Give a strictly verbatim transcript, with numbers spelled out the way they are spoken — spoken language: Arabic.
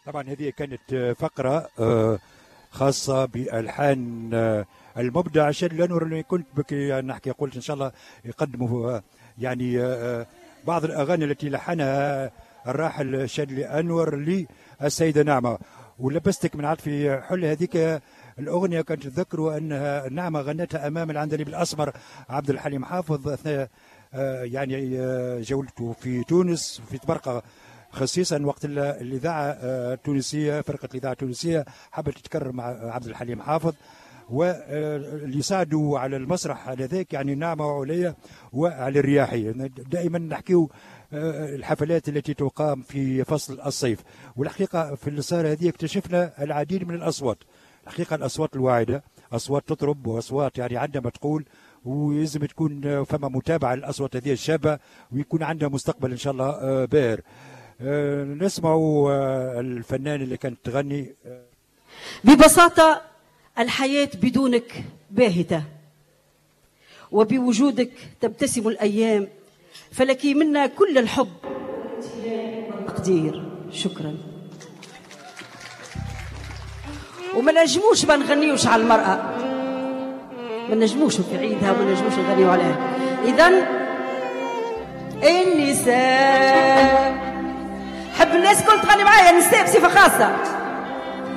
طبعا هذه كانت فقرة خاصة بألحان المبدع شادلي أنور اللي كنت بك نحكي قلت إن شاء الله يقدموا يعني بعض الأغاني التي لحنها الراحل شادلي أنور للسيدة نعمة. ولبستك من عطفي حل هذيك الأغنية كانت تذكروا أنها نعمة غنتها أمام العندليب الأسمر عبد الحليم حافظ أثناء يعني جولته في تونس في تبرقة، خصيصا وقت الإذاعة التونسية فرقة الإذاعة التونسية حبت تتكرر مع عبد الحليم حافظ، واللي ساعدوا على المسرح هذاك يعني نعمة وعليا وعلى الرياحي. دائما نحكيو الحفلات التي تقام في فصل الصيف، والحقيقة في الصالة هذه اكتشفنا العديد من الأصوات، الحقيقة الأصوات الواعدة، أصوات تطرب وأصوات يعني عندما تقول، ويلزم تكون فما متابعة للأصوات هذه الشابة ويكون عندها مستقبل إن شاء الله باهر. نسمعوا الفنان اللي كانت تغني. ببساطة الحياة بدونك باهتة، وبوجودك تبتسم الأيام، فلك منا كل الحب والتقدير. شكرا. وما نجموش ما نغنيوش على المرأة، ما نجموش في عيدها وما نجموش نغنيو عليها. إذن النساء حب الناس كل تغني معايا، النساء بصفة خاصة.